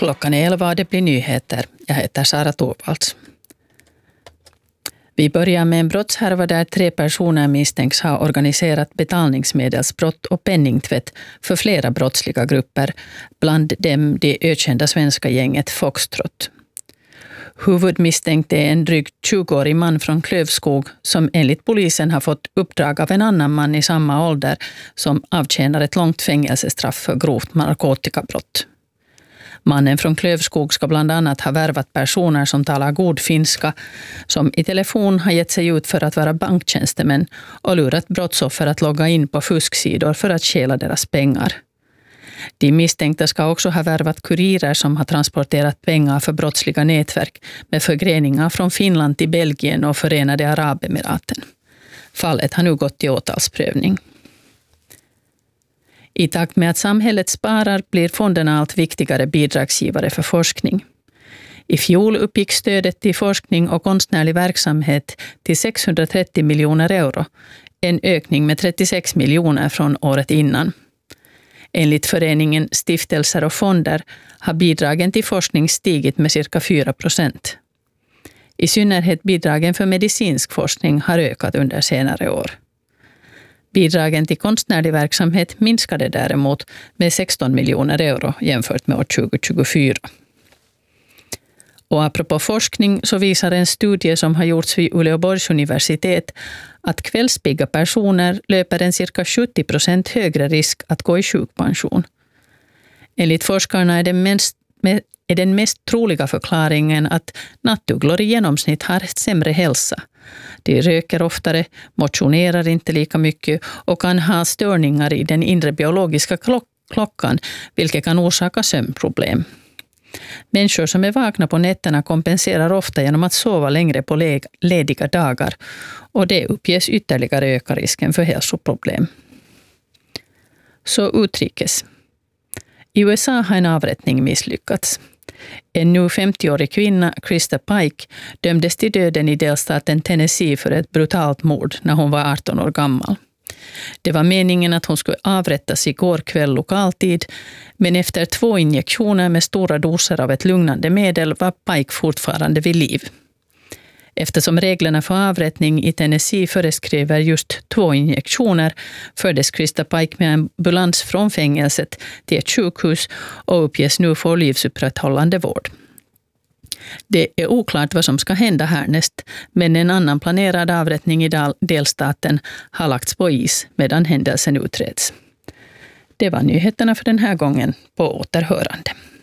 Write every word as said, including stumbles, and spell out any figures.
Klockan är elva och det blir nyheter. Jag heter Sara Torvalds. Vi börjar med en brottshärva där tre personer misstänks ha organiserat betalningsmedelsbrott och penningtvätt för flera brottsliga grupper, bland dem det ökända svenska gänget Foxtrot. Huvudmisstänkt är en drygt tjugoårig man från Klövskog som enligt polisen har fått uppdrag av en annan man i samma ålder som avtjänar ett långt fängelsestraff för grovt narkotikabrott. Mannen från Klövskog ska bland annat ha värvat personer som talar god finska, som i telefon har gett sig ut för att vara banktjänstemän och lurat brottsoffer att logga in på fusksidor för att stjäla deras pengar. De misstänkta ska också ha värvat kurirer som har transporterat pengar för brottsliga nätverk med förgreningar från Finland till Belgien och Förenade Arabemiraten. Fallet har nu gått till åtalsprövning. I takt med att samhället sparar blir fonderna allt viktigare bidragsgivare för forskning. I fjol uppgick stödet till forskning och konstnärlig verksamhet till sexhundratrettio miljoner euro, en ökning med trettiosex miljoner från året innan. Enligt föreningen Stiftelser och fonder har bidragen till forskning stigit med cirka fyra procent. I synnerhet bidragen för medicinsk forskning har ökat under senare år. Bidragen till konstnärlig verksamhet minskade däremot med sexton miljoner euro jämfört med år tjugohundratjugofyra. Och apropå forskning så visar en studie som har gjorts vid Uleåborgs universitet att kvällspigga personer löper en cirka sjuttio procent högre risk att gå i sjukpension. Enligt forskarna är den mest, är den mest troliga förklaringen att nattugglor i genomsnitt har sämre hälsa. De röker oftare, motionerar inte lika mycket och kan ha störningar i den inre biologiska klockan, vilket kan orsaka sömnproblem. Människor som är vakna på nätterna kompenserar ofta genom att sova längre på lediga dagar och det uppges ytterligare öka risken för hälsoproblem. Så utrikes. I U S A har en avrättning misslyckats. En nu femtioårig kvinna, Krista Pike, dömdes till döden i delstaten Tennessee för ett brutalt mord när hon var arton år gammal. Det var meningen att hon skulle avrättas igår kväll lokaltid, men efter två injektioner med stora doser av ett lugnande medel var Pike fortfarande vid liv. Eftersom reglerna för avrättning i Tennessee föreskriver just två injektioner fördes Krista Pike med ambulans från fängelset till ett sjukhus och uppges nu få livsupprätthållande vård. Det är oklart vad som ska hända härnäst, men en annan planerad avrättning i delstaten har lagts på is medan händelsen utreds. Det var nyheterna för den här gången. På återhörande.